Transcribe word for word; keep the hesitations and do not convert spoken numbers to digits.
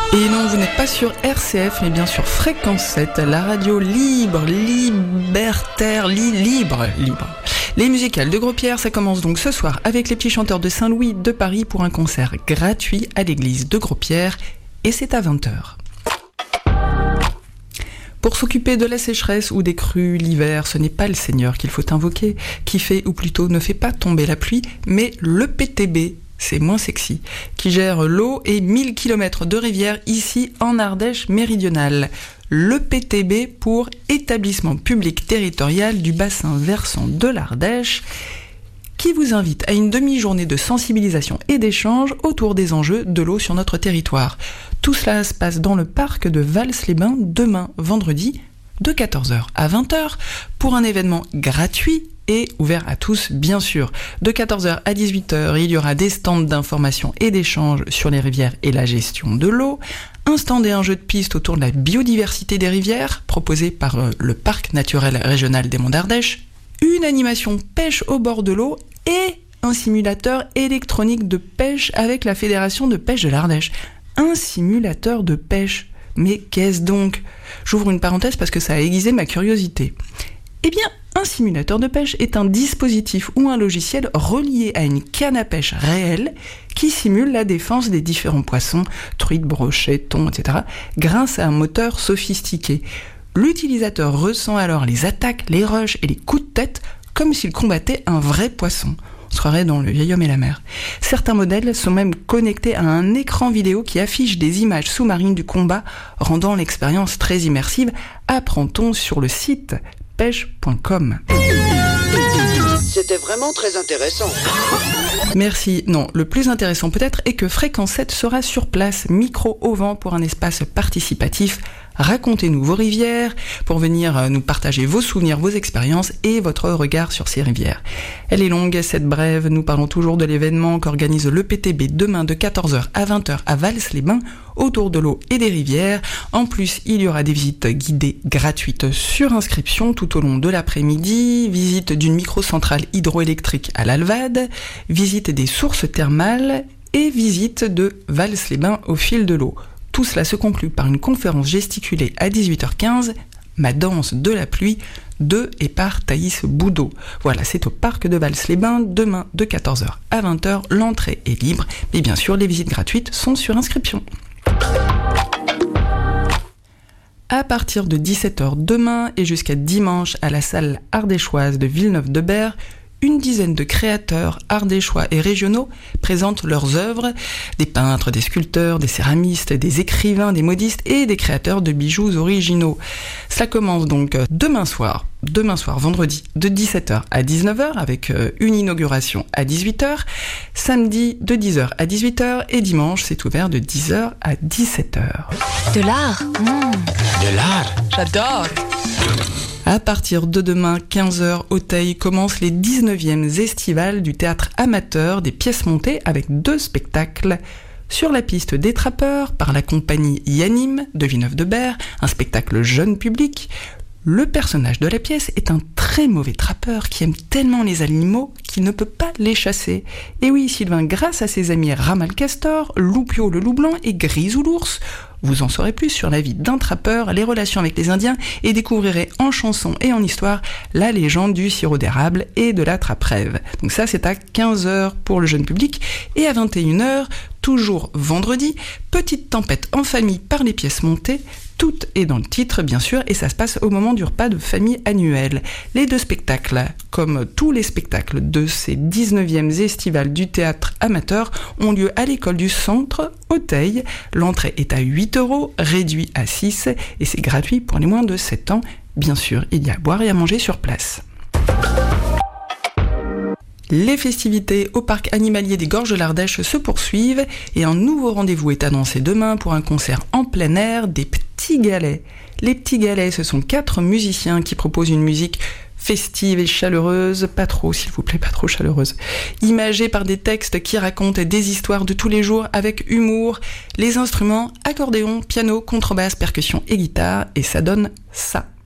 Et non, vous n'êtes pas sur R C F, mais bien sur Fréquence sept, la radio libre, libertaire, li, libre, libre. Les musicales de Gros-Pierre, ça commence donc ce soir avec les petits chanteurs de Saint-Louis de Paris pour un concert gratuit à l'église de Gros-Pierre, et c'est à vingt heures. Pour s'occuper de la sécheresse ou des crues l'hiver, ce n'est pas le Seigneur qu'il faut invoquer, qui fait, ou plutôt ne fait pas tomber la pluie, mais le P T B, c'est moins sexy, qui gère l'eau et mille kilomètres de rivières ici en Ardèche méridionale. Le P T B pour Établissement Public Territorial du Bassin Versant de l'Ardèche, qui vous invite à une demi-journée de sensibilisation et d'échange autour des enjeux de l'eau sur notre territoire. Tout cela se passe dans le parc de Vals-les-Bains demain, vendredi, de quatorze heures à vingt heures, pour un événement gratuit et ouvert à tous, bien sûr. De quatorze heures à dix-huit heures, il y aura des stands d'information et d'échange sur les rivières et la gestion de l'eau, un stand et un jeu de piste autour de la biodiversité des rivières, proposé par le Parc naturel régional des Monts d'Ardèche, une animation pêche au bord de l'eau et un simulateur électronique de pêche avec la Fédération de pêche de l'Ardèche. Un simulateur de pêche. Mais qu'est-ce donc ? J'ouvre une parenthèse parce que ça a aiguisé ma curiosité. Eh bien, un simulateur de pêche est un dispositif ou un logiciel relié à une canne à pêche réelle qui simule la défense des différents poissons, truites, brochets, thons, et cetera, grâce à un moteur sophistiqué. L'utilisateur ressent alors les attaques, les rushs et les coups de tête comme s'il combattait un vrai poisson. On se croirait dans Le Vieil Homme et la Mer. Certains modèles sont même connectés à un écran vidéo qui affiche des images sous-marines du combat, rendant l'expérience très immersive, apprend-on sur le site pêche point com. C'était vraiment très intéressant. Merci. Non, le plus intéressant peut-être est que Fréquence sept sera sur place, micro au vent pour un espace participatif. Racontez-nous vos rivières pour venir nous partager vos souvenirs, vos expériences et votre regard sur ces rivières. Elle est longue, cette brève. Nous parlons toujours de l'événement qu'organise le P T B demain de quatorze heures à vingt heures à Vals-les-Bains autour de l'eau et des rivières. En plus, il y aura des visites guidées gratuites sur inscription tout au long de l'après-midi, visite d'une microcentrale hydroélectrique à l'Alvade, visite des sources thermales et visite de Vals-les-Bains au fil de l'eau. Tout cela se conclut par une conférence gesticulée à dix-huit heures quinze, Ma danse de la pluie, de et par Thaïs Boudot. Voilà, c'est au parc de Vals-les-Bains, demain de quatorze heures à vingt heures. L'entrée est libre, mais bien sûr, les visites gratuites sont sur inscription. À partir de dix-sept heures demain et jusqu'à dimanche à la salle ardéchoise de Villeneuve-de-Berre, une dizaine de créateurs ardéchois et régionaux présentent leurs œuvres, des peintres, des sculpteurs, des céramistes, des écrivains, des modistes et des créateurs de bijoux originaux. Cela commence donc demain soir, demain soir, vendredi, de dix-sept heures à dix-neuf heures avec une inauguration à dix-huit heures, samedi de dix heures à dix-huit heures et dimanche c'est ouvert de dix heures à dix-sept heures. De l'art. Mmh. De l'art. J'adore. À partir de demain, quinze heures, Auteuil commence les dix-neuvièmes estivales du théâtre amateur des pièces montées avec deux spectacles. Sur la piste des trappeurs, par la compagnie Yannim de Villeneuve-de-Berre, un spectacle jeune public. Le personnage de la pièce est un très mauvais trappeur qui aime tellement les animaux qu'il ne peut pas les chasser. Et oui, Sylvain, grâce à ses amis Ramal Castor, Loupio le loup blanc et Grisou l'ours, vous en saurez plus sur la vie d'un trappeur, les relations avec les Indiens et découvrirez en chanson et en histoire la légende du sirop d'érable et de la trappe-rêve. Donc ça, c'est à quinze heures pour le jeune public et à vingt et une heures, toujours vendredi, petite tempête en famille par les pièces montées. Tout est dans le titre, bien sûr, et ça se passe au moment du repas de famille annuel. Les deux spectacles, comme tous les spectacles de ces dix-neuvièmes estivales du théâtre amateur, ont lieu à l'école du centre, Auteuil. L'entrée est à huit euros, réduit à six, et c'est gratuit pour les moins de sept ans. Bien sûr, il y a à boire et à manger sur place. Les festivités au parc animalier des Gorges de l'Ardèche se poursuivent et un nouveau rendez-vous est annoncé demain pour un concert en plein air des Petits Galets. Les Petits Galets, ce sont quatre musiciens qui proposent une musique festive et chaleureuse, pas trop s'il vous plaît, pas trop chaleureuse, imagée par des textes qui racontent des histoires de tous les jours avec humour, les instruments, accordéon, piano, contrebasse, percussion et guitare, et ça donne ça.